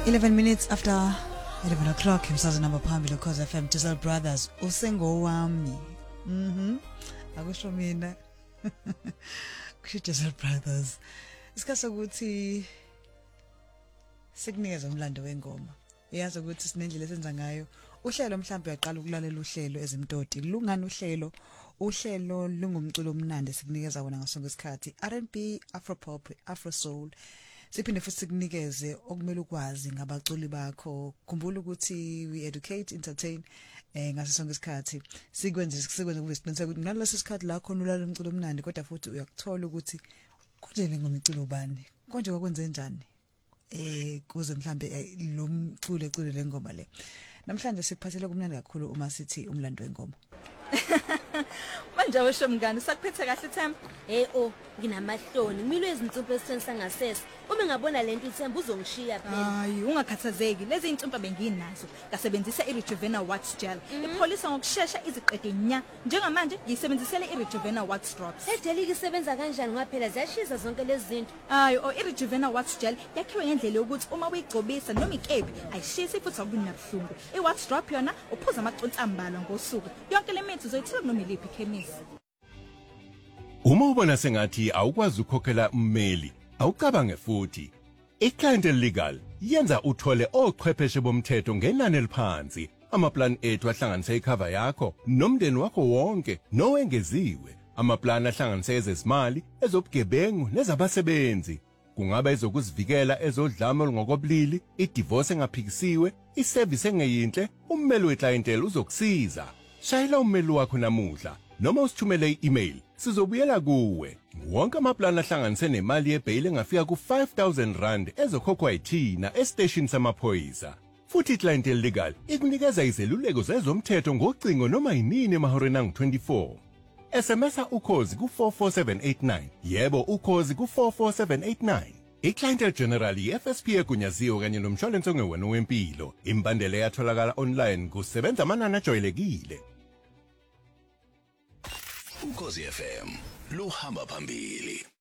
11 minutes after 11 o'clock, emsazana phambili Cause FM Giselle Brothers usengo wami. Akusho mina. Kusho Giselle Brothers. Isikhathi ukuthi sikunikeza umlando wengoma. Iyazi ukuthi sinendlela esenza ngayo. Uhlelo mhlawumbe uyaqala ukulalela uhlelo ezimtoti. Lungani uhlelo? Uhlelo lungumculo omnandi sikunikeza wona ngasonke isikhathi. R&B, Afropop, Afro Soul. Siphinde futhi sikunikeze okumele ukwazi ngabaculi bakho. Khumbula ukuthi we educate, entertain ngaso sonke isikhathi. Sikwenze kube siqiniseka ukuthi nalesi sikhathi la khona ulala umculo omnandi kodwa futhi uyakuthola ukuthi kunjele ngomculo ubani. Konje kwakwenze njani? Kuze mhlambe lo mculo ecule lengoma le. Namhlanje sikuphathele kumnandi kakhulu uma sithi umlando wengoma. Manje awusho mngani sakuphethe kahle Themba? Nginamahloni ngimile izintsumpa esithenisa ngasese. Uma ngabona lento uThemba uzongishiya phela. Hayi ungakhathazeki lezi intsumpa benginazo ngasebenzisa iRejuvenator Wax Gel. Ipholisa ngokusheshsha iziqede nya. Njengamanje ngiyisebenzisela iRejuvenator Wax Drops. Edelike isebenza kanjani ngaphela ziyashiza zonke lezi zinto? Hayi iRejuvenator Wax Gel yakhiwe ngendlela yokuthi uma uyigcobisa noma ikephi ayishisi futhi akunabuhlungu. iWax Drop yona uphuza amaconsi ambalwa ngosuku. Yonke le mithi uzoyithola noma iliphi ikhemisi. Uma ubona sengathi awukwazi ukukhokhela ummeli, awucabange futhi. iClientele Legal yenza uthole ochwepheshe bomthetho ngenani eliphansi. Amaplan ethu ahlanganisa icover yakho nomndeni wakho wonke nowengeziwe. Amaplan ahlanganisa ezezimali, ezobugebengu nezabasebenzi. Kungaba ezokuzivikela ezodlame olungokobulili, idivorce engaphikisiwe, iservice engeyinhle, ummeli weClientele uzokusiza. Shayela ummeli wakho namuhla noma usithumele i-email. Sizobuyela kuwe. Wonke amaplan ahlanganise nemali yebail engafika ku R5,000 ezokhokhwa yithina estation samaphoyisa. Futhi iClientele Legal ikunikeza izeluleko zezomthetho ngocingo noma yinini emahoreni angu-24. SMS ukhozi ku44789. Yebo ukhozi ku44789. iClientele General iFSP egunyaziwe kanye nomshwalense ongewena wempilo. Imbandela yatholakala online kusebenza amanani ajwayelekile. Ukhozi FM luhamba phambili.